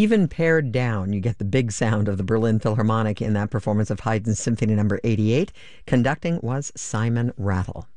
Even pared down, you get the big sound of the Berlin Philharmonic in that performance of Haydn's Symphony No. 88. Conducting was Simon Rattle.